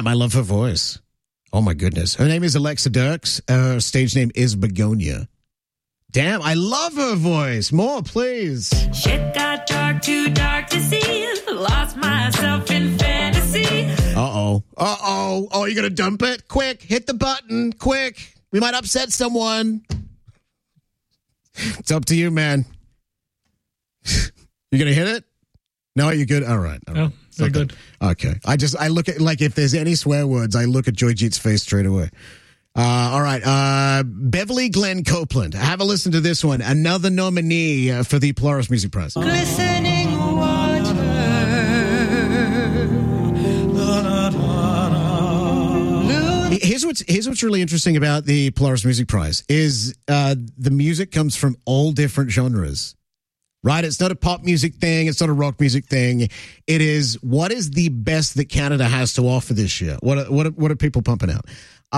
Damn, I love her voice. Oh, my goodness. Her name is Alexa Dirks. Her stage name is Begonia. Damn, I love her voice. More, please. Shit got dark, too dark to see. Lost myself in fantasy. Uh-oh. Uh-oh. Oh, you going to dump it? Quick, hit the button. Quick. We might upset someone. It's up to you, man. You going to hit it? No, you're good? All right. All right. Oh, very good. Okay. I look at, like, if there's any swear words, I look at Joyjeet's face straight away. All right. Beverly Glenn Copeland. Have a listen to this one. Another nominee for the Polaris Music Prize. Glistening water. Here's what's really interesting about the Polaris Music Prize is the music comes from all different genres. Right? It's not a pop music thing. It's not a rock music thing. It is what is the best that Canada has to offer this year? What are people pumping out?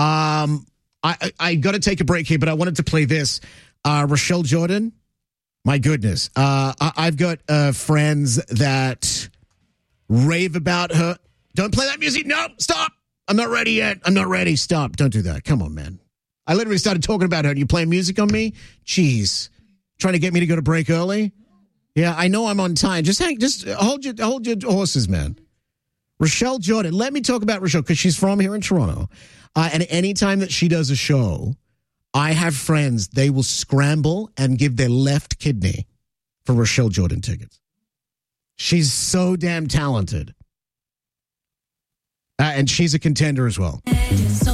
I got to take a break here, but I wanted to play this. Rochelle Jordan. My goodness. I've got friends that rave about her. Don't play that music. No, stop. I'm not ready yet. I'm not ready. Stop. Don't do that. Come on, man. I literally started talking about her and you playing music on me? Jeez. Trying to get me to go to break early? Yeah, I know I'm on time. Just hold your horses, man. Rochelle Jordan. Let me talk about Rochelle because she's from here in Toronto. And any time that she does a show, I have friends, they will scramble and give their left kidney for Rochelle Jordan tickets. She's so damn talented. And she's a contender as well.